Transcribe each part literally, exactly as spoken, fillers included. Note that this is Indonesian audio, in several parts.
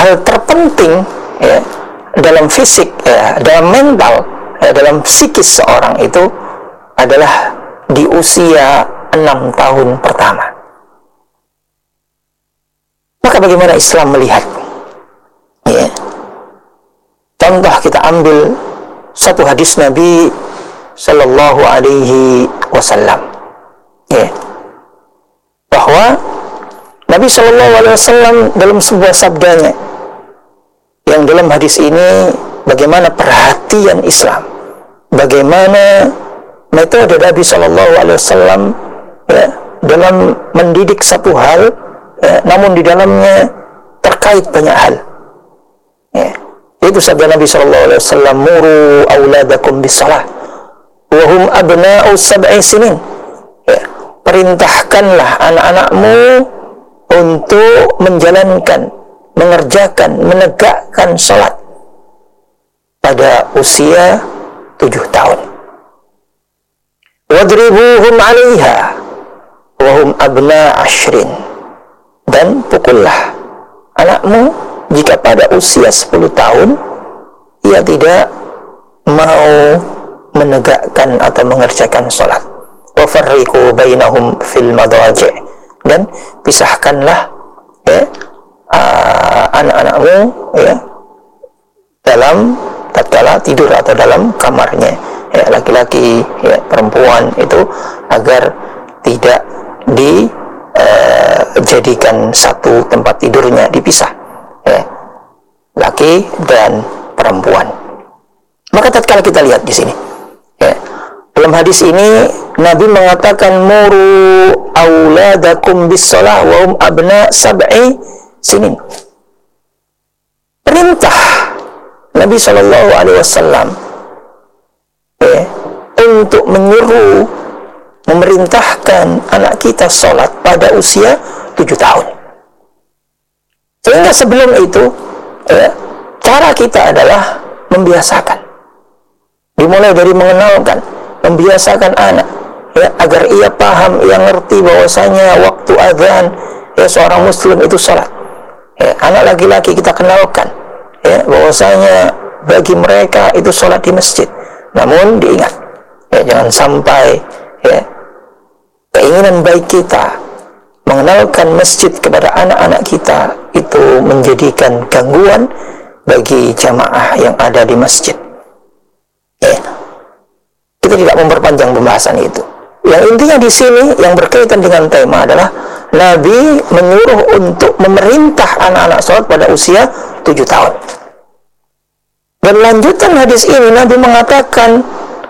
hal terpenting ya, dalam fisik, ya, dalam mental, ya, dalam psikis seorang itu adalah di usia enam tahun pertama. Maka bagaimana Islam melihat? Ya. Contoh kita ambil satu hadis Nabi Sallallahu Alaihi Wasallam, ya, bahwa Nabi Sallallahu Alaihi Wasallam dalam sebuah sabdanya, yang dalam hadis ini bagaimana perhatian Islam, bagaimana metode Nabi Sallallahu Alaihi Wasallam ya, dalam mendidik satu hal, ya, namun di dalamnya terkait banyak hal. Ya. Itu sabda Nabi Sallallahu Alaihi Wasallam, muru auladakum bisalah wa hum abna'u sab'i sinin. Ya. Perintahkanlah anak-anakmu untuk menjalankan, mengerjakan, menegakkan salat pada usia tujuh tahun. Wadribuhum 'alaiha wa hum abna' ashrin. Dan pukullah anakmu jika pada usia sepuluh tahun ia tidak mau menegakkan atau mengerjakan salat. Wa farriqu bainahum fil madaji'. Dan pisahkanlah ya, uh, anak-anakmu ya, dalam tatkala tidur atau dalam kamarnya, ya, laki-laki ya, perempuan itu agar tidak dijadikan uh, satu tempat tidurnya, dipisah ya, laki dan perempuan. Maka tatkala kita lihat di sini ya, dalam hadis ini Nabi mengatakan muru auladakum bis-shalah wa hum abna sab'i sinin. Perintah Nabi Shallallahu Alaihi Wasallam ya, untuk menyuruh, memerintahkan anak kita sholat pada usia tujuh tahun. Sehingga sebelum itu ya, cara kita adalah membiasakan, dimulai dari mengenalkan, membiasakan anak ya, agar ia paham, ia ngerti bahwasanya waktu azan ya, seorang muslim itu sholat ya. Anak laki-laki kita kenalkan ya, bahwasanya bagi mereka itu sholat di masjid. Namun diingat ya, jangan sampai ya, keinginan baik kita mengenalkan masjid kepada anak-anak kita itu menjadikan gangguan bagi jamaah yang ada di masjid ya. Kita tidak memperpanjang pembahasan itu. Yang intinya di sini yang berkaitan dengan tema adalah Nabi menyuruh untuk memerintah anak-anak sholat pada usia tujuh tahun. Dan lanjutan hadis ini Nabi mengatakan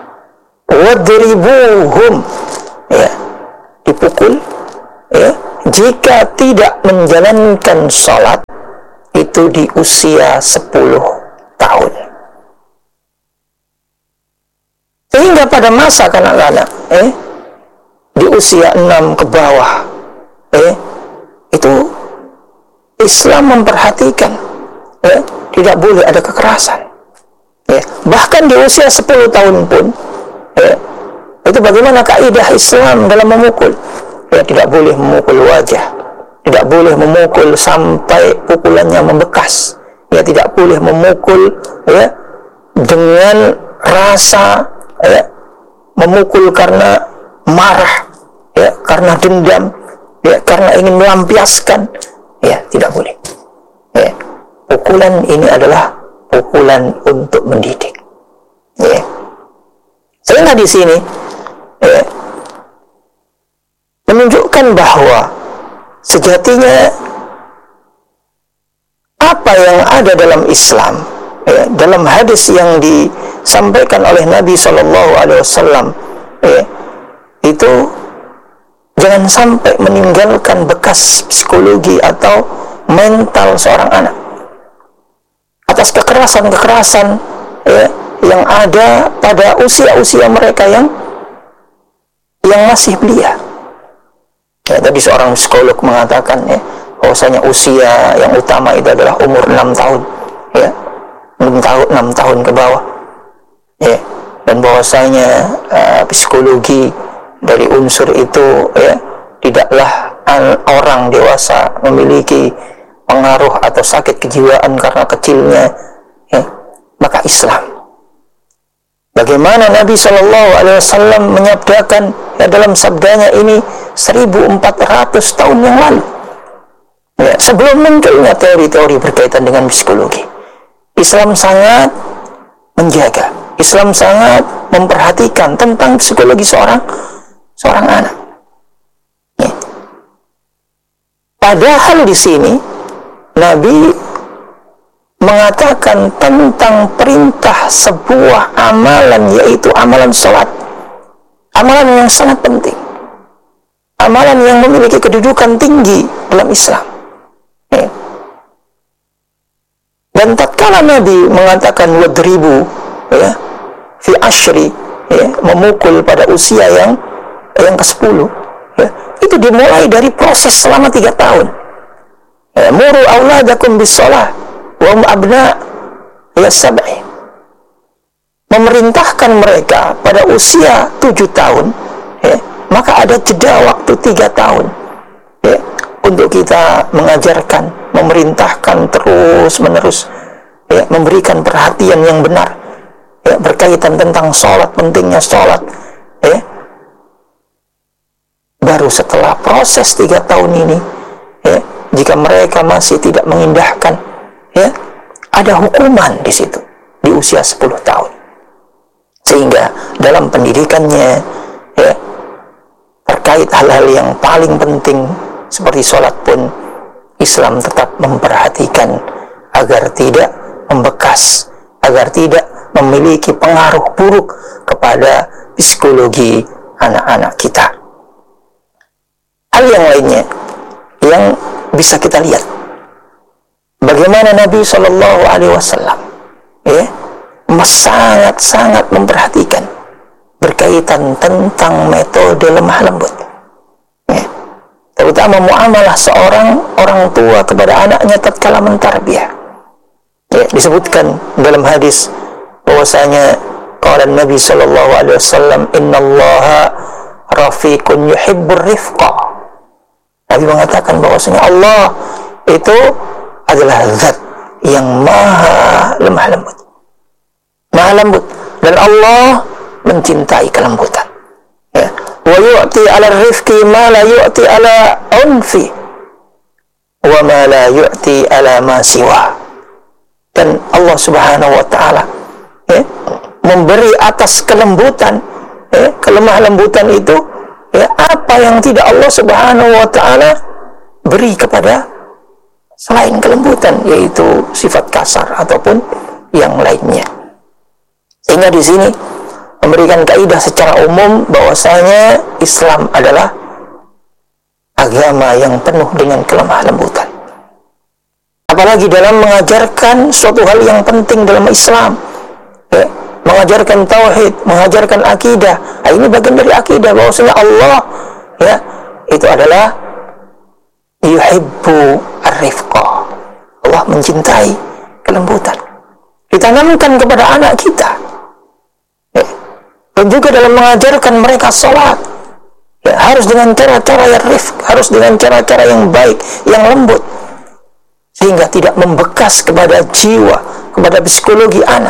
wadribuhum ya, dipukul ya, jika tidak menjalankan sholat itu di usia sepuluh tahun. Sehingga pada masa kanak-kanak eh, di usia enam ke bawah eh, itu Islam memperhatikan eh, tidak boleh ada kekerasan eh, bahkan di usia sepuluh tahun pun eh, itu bagaimana kaidah Islam dalam memukul eh, tidak boleh memukul wajah, tidak boleh memukul sampai pukulannya membekas ya, tidak boleh memukul ya, dengan rasa ya, memukul karena marah ya, karena dendam ya, karena ingin melampiaskan ya, tidak boleh ya. Pukulan ini adalah pukulan untuk mendidik ya. Sehingga di sini ya, menunjukkan bahwa sejatinya apa yang ada dalam Islam ya, dalam hadis yang disampaikan oleh Nabi Shallallahu Alaihi Wasallam ya, itu jangan sampai meninggalkan bekas psikologi atau mental seorang anak atas kekerasan-kekerasan ya, yang ada pada usia-usia mereka yang yang masih belia. Ya, tadi seorang psikolog mengatakan ya, bahwasanya usia yang utama itu adalah umur enam tahun ya, enam tahun enam tahun ke bawah ya, dan bahwasanya uh, psikologi dari unsur itu ya, tidaklah orang dewasa memiliki pengaruh atau sakit kejiwaan karena kecilnya, ya, maka Islam. Bagaimana Nabi Shallallahu Alaihi Wasallam menyabdakan, ya, dalam sabdanya ini seribu empat ratus tahun yang lalu, ya, sebelum munculnya teori-teori berkaitan dengan psikologi. Islam sangat menjaga, Islam sangat memperhatikan tentang psikologi seorang seorang anak. Ya. Padahal di sini Nabi mengatakan tentang perintah sebuah amalan, yaitu amalan sholat, amalan yang sangat penting, amalan yang memiliki kedudukan tinggi dalam Islam. Ya. Dan tatkala Nabi mengatakan wadribu, ya, fi ashri, ya, memukul pada usia yang yang kesepuluh, ya, itu dimulai dari proses selama tiga tahun. Ya, muru auladakum bis-shalah wa hum abna ya sab'i. Memerintahkan mereka pada usia tujuh tahun, ya, maka ada jeda waktu tiga tahun, ya, untuk kita mengajarkan, memerintahkan terus-menerus, ya, memberikan perhatian yang benar, ya, berkaitan tentang sholat, pentingnya sholat, ya. Baru setelah proses tiga tahun ini, ya, jika mereka masih tidak mengindahkan, ya, ada hukuman di situ di usia sepuluh tahun. Sehingga dalam pendidikannya, ya, terkait hal-hal yang paling penting seperti sholat pun Islam tetap memperhatikan agar tidak membekas, agar tidak memiliki pengaruh buruk kepada psikologi anak-anak kita. Hal yang lainnya yang bisa kita lihat, bagaimana Nabi Shallallahu Alaihi Wasallam, ya, sangat-sangat memperhatikan berkaitan tentang metode lemah lembut, ya, terutama muamalah seorang orang tua kepada anaknya tatkala mentarbiyah. Ya, disebutkan dalam hadis bahwasanya qala Nabi Shallallahu Alaihi Wasallam, innallaha rafiqun yuhibbur rifqa. Nabi mengatakan bahwasanya Allah itu adalah zat yang maha lemah lembut, maha lembut, dan Allah mencintai kelembutan. Ya. Wa yu'ti ala rifqi ma la yu'ti ala unfi wa ma la yu'ti ala ma siwa. Dan Allah Subhanahu wa taala, ya, memberi atas kelembutan, ya, kelemah lembutan itu, ya, apa yang tidak Allah Subhanahu wa taala beri kepada selain kelembutan, yaitu sifat kasar ataupun yang lainnya. Sehingga di sini memberikan kaidah secara umum bahwasanya Islam adalah agama yang penuh dengan kelemah lembutan. Apalagi dalam mengajarkan suatu hal yang penting dalam Islam, ya, mengajarkan tauhid, mengajarkan akidah. Nah, ini bagian dari akidah bahwasanya Allah, ya, itu adalah yuhibbu ar-rifqa. Allah mencintai kelembutan. Ditanamkan kepada anak kita. Ya. Dan juga dalam mengajarkan mereka sholat, ya, harus dengan cara-cara yang rifq, harus dengan cara-cara yang baik, yang lembut, sehingga tidak membekas kepada jiwa, kepada psikologi anak.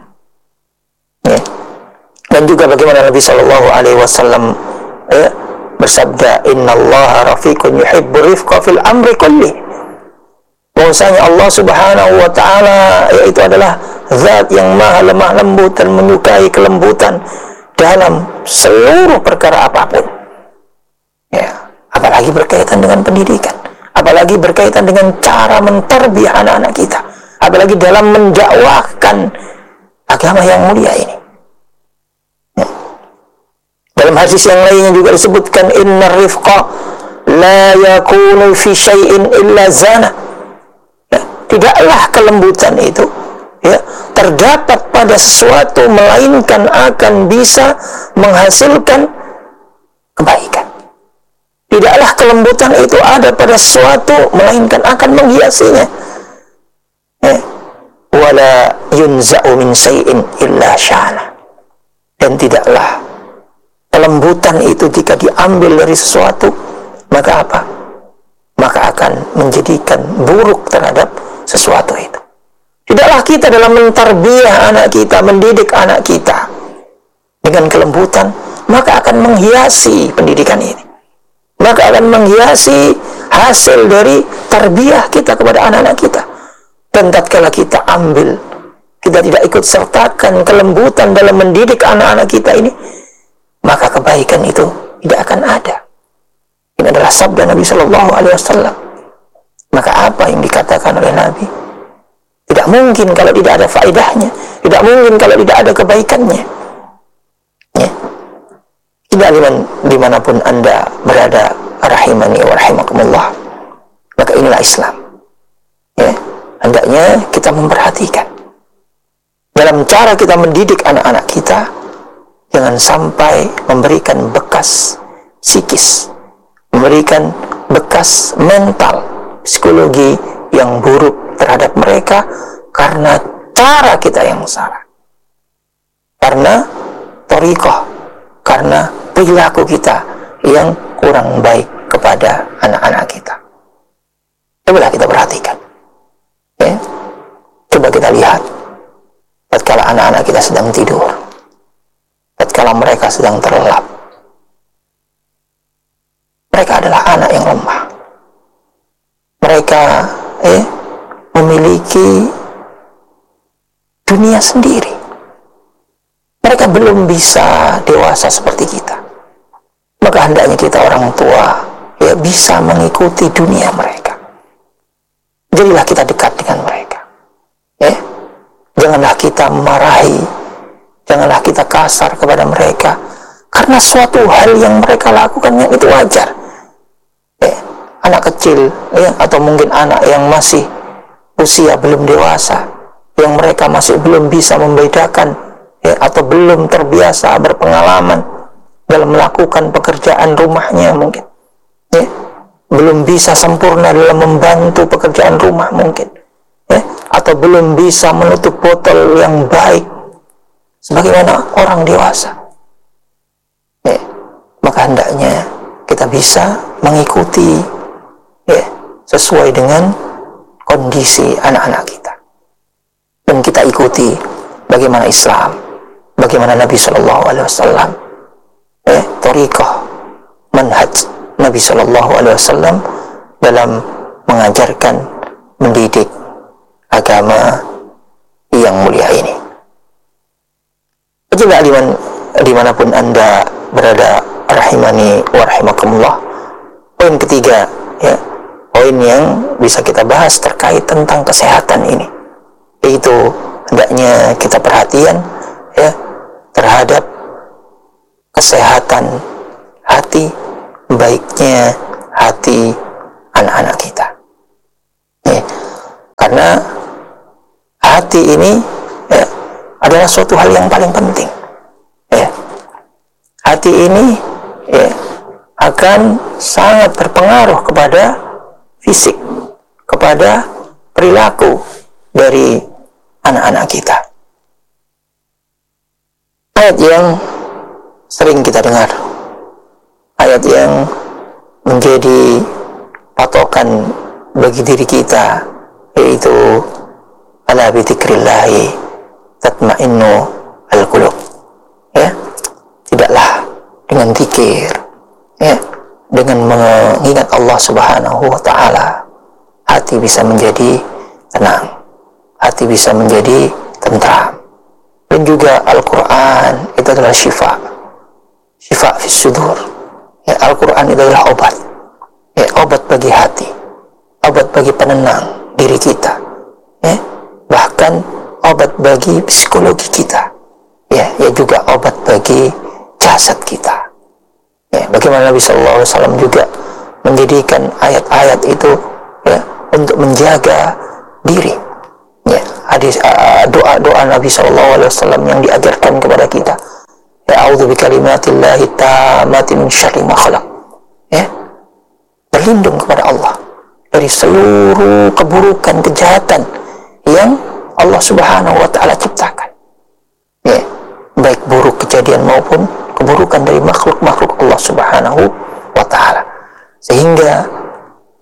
Ya. Dan juga bagaimana Nabi Shallallahu Alaihi Wasallam, ya, bersabda, innallaha rafiqun yuhibbur rifqa fil amri kulli. Bahwasanya Allah Subhanahu wa taala, yaitu adalah zat yang maha lemah lembut dan menyukai kelembutan dalam seluruh perkara apapun. Ya, apalagi berkaitan dengan pendidikan, apalagi berkaitan dengan cara mentarbiyah anak-anak kita, apalagi dalam mendakwahkan agama yang mulia ini. Ya. Dalam hadis yang lainnya juga disebutkan, innar rifqa la yakunu fi syai'in illa zana. Ya, tidaklah kelembutan itu, ya, terdapat pada sesuatu melainkan akan bisa menghasilkan kebaikan. Tidaklah kelembutan itu ada pada sesuatu melainkan akan menghiasinya. Ya. Wala yunza'u min syai'in illa syana. Dan tidaklah kelembutan itu jika diambil dari sesuatu, maka apa? Maka akan akan menjadikan buruk terhadap sesuatu itu. Tidaklah kita dalam mentarbiah anak kita, mendidik anak kita dengan kelembutan, maka akan menghiasi pendidikan ini. Maka akan menghiasi hasil dari tarbiyah kita kepada anak-anak kita. Dan tatkala kita ambil, kita tidak ikut sertakan kelembutan dalam mendidik anak-anak kita ini, maka kebaikan itu tidak akan ada. Ini adalah sabda Nabi Shallallahu Alaihi Wasallam. Maka apa yang dikatakan oleh Nabi tidak mungkin kalau tidak ada faedahnya, tidak mungkin kalau tidak ada kebaikannya. Ya. Tidak diman, dimanapun Anda berada, rahimani wa rahimakumullah, maka inilah Islam. Ya. Hendaknya kita memperhatikan dalam cara kita mendidik anak-anak kita, jangan sampai memberikan bekas psikis, memberikan bekas mental, psikologi yang buruk terhadap mereka karena cara kita yang salah, karena thariqah, karena perilaku kita yang kurang baik kepada anak-anak kita. Cobalah kita perhatikan. Ya. Coba kita lihat tatkala anak-anak kita sedang tidur, tatkala mereka sedang terlelap, mereka adalah anak yang lemah. Mereka eh, memiliki dunia sendiri. Mereka belum bisa dewasa seperti kita. Maka hendaknya kita orang tua ya bisa mengikuti dunia mereka. Jadilah kita dekat dengan mereka. Eh, janganlah kita memarahi, janganlah kita kasar kepada mereka, karena suatu hal yang mereka lakukan yang itu wajar. Eh, anak kecil ya, atau mungkin anak yang masih usia belum dewasa, yang mereka masih belum bisa membedakan ya, atau belum terbiasa berpengalaman dalam melakukan pekerjaan rumahnya mungkin ya, belum bisa sempurna dalam membantu pekerjaan rumah mungkin ya, atau belum bisa menutup botol yang baik sebagaimana orang dewasa ya, maka hendaknya kita bisa mengikuti ya, sesuai dengan kondisi anak-anak kita, dan kita ikuti bagaimana Islam, bagaimana Nabi Shallallahu Alaihi Wasallam, eh, thariqah, manhaj Nabi Shallallahu Alaihi Wasallam dalam mengajarkan, mendidik agama yang mulia ini. Coba diman, dimanapun Anda berada, rahimani wa rahimakumullah. Poin ketiga, ya, poin yang bisa kita bahas terkait tentang kesehatan ini, yaitu hendaknya kita perhatian ya terhadap kesehatan hati, baiknya hati anak-anak kita. Ya, karena hati ini ya, adalah suatu hal yang paling penting. Ya, hati ini ya, akan sangat berpengaruh kepada fisik, kepada perilaku dari anak-anak kita. Ayat yang sering kita dengar, ayat yang menjadi patokan bagi diri kita, yaitu ala bi dzikrillahi tatma'innu al-qulub. Ya, tidaklah dengan zikir, ya, dengan mengingat Allah Subhanahu wa taala, hati bisa menjadi tenang, hati bisa menjadi tentram. Dan juga Al-Quran itu adalah syifa, syifa fis sudur. Ya, Al-Quran itu adalah obat, ya, obat bagi hati, obat bagi penenang diri kita, ya, bahkan obat bagi psikologi kita, ya, ya juga obat bagi jasad kita. Ya, bagaimana Nabi Shallallahu Alaihi Wasallam juga menjadikan ayat-ayat itu ya, untuk menjaga diri. Ya, hadis uh, doa-doa Nabi Shallallahu Alaihi Wasallam yang diajarkan kepada kita. Ya, a'udzu bikalimatillahi tammati min syarri ma khalaq. Ya, berlindung kepada Allah dari seluruh keburukan, kejahatan yang Allah Subhanahu wa taala ciptakan. Ya, baik buruk kejadian maupun keburukan dari makhluk-makhluk Allah Subhanahu wa taala. Sehingga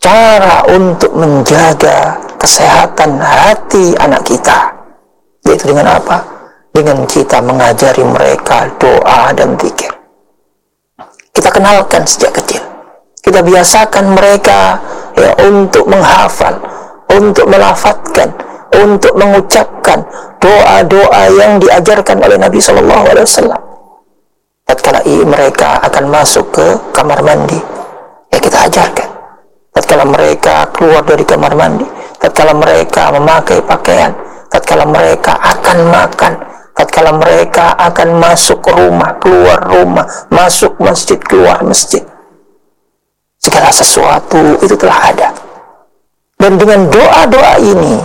cara untuk menjaga kesehatan hati anak kita, yaitu dengan apa? Dengan kita mengajari mereka doa dan zikir. Kita kenalkan sejak kecil, kita biasakan mereka ya untuk menghafal, untuk melafadzkan, untuk mengucapkan doa-doa yang diajarkan oleh Nabi Shallallahu Alaihi Wasallam. Tatkala mereka akan masuk ke kamar mandi, ya kita ajarkan. Tatkala mereka keluar dari kamar mandi, tatkala mereka memakai pakaian, tatkala mereka akan makan, tatkala mereka akan masuk ke rumah, keluar rumah, masuk masjid, keluar masjid, segala sesuatu itu telah ada. Dan dengan doa-doa ini,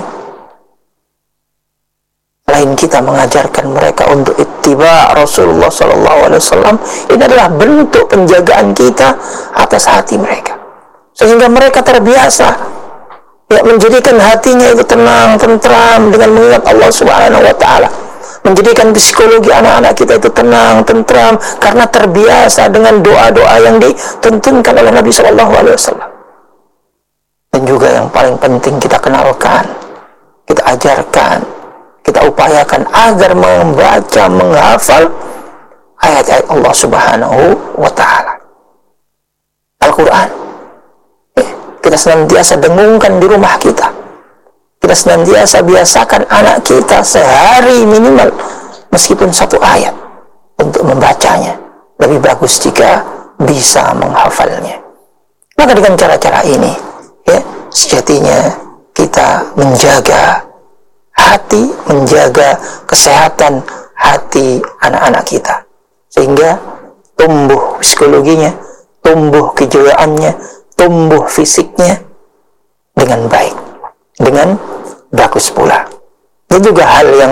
lain kita mengajarkan mereka untuk ittiba Rasulullah Sallallahu Alaihi Wasallam, ini adalah bentuk penjagaan kita atas hati mereka, sehingga mereka terbiasa ya, menjadikan hatinya itu tenang, tentram dengan mengingat Allah Subhanahu Wa Taala, menjadikan psikologi anak-anak kita itu tenang, tentram karena terbiasa dengan doa-doa yang dituntunkan oleh Nabi Sallallahu Alaihi Wasallam. Dan juga yang paling penting kita kenalkan, kita ajarkan, kita upayakan agar membaca, menghafal ayat-ayat Allah Subhanahu wa Ta'ala, Al-Quran. Eh, kita senantiasa dengungkan di rumah kita, kita senantiasa biasakan anak kita sehari minimal meskipun satu ayat untuk membacanya. Lebih bagus jika bisa menghafalnya. Maka dengan cara-cara ini, ya, sejatinya kita menjaga hati, menjaga kesehatan hati anak-anak kita, sehingga tumbuh psikologinya, tumbuh kejiwaannya, tumbuh fisiknya dengan baik, dengan bagus pula. Ini juga hal yang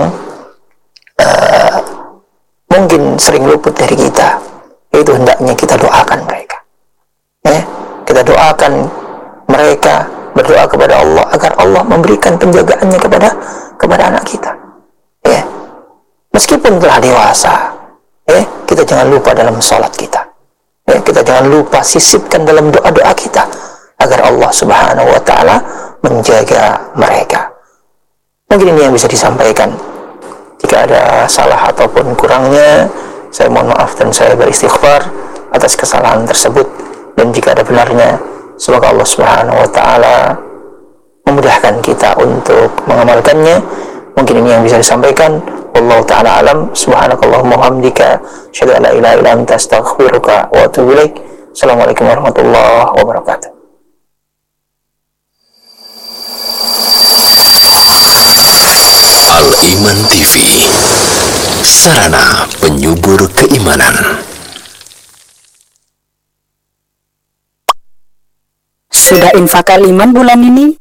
uh, mungkin sering luput dari kita, yaitu hendaknya kita doakan mereka, ya, kita doakan mereka, berdoa kepada Allah agar Allah memberikan penjagaannya kepada kepada anak kita, ya, meskipun telah dewasa, ya, kita jangan lupa dalam sholat kita, ya, kita jangan lupa sisipkan dalam doa-doa kita agar Allah Subhanahu Wa Taala menjaga mereka. Mungkin ini yang bisa disampaikan. Jika ada salah ataupun kurangnya, saya mohon maaf dan saya beristighfar atas kesalahan tersebut. Dan jika ada benarnya, semoga Allah Subhanahu Wa Taala memudahkan kita untuk mengamalkannya. Mungkin ini yang bisa disampaikan. Wallahu ta'ala alam. Subhanakallahumma hamdika asyhadu an la ilaha illa anta astaghfiruka wa atubu ilaik. Assalamualaikum warahmatullahi wabarakatuh. Al-Iman T V, sarana penyubur keimanan. Sudah infak Al-Iman bulan ini?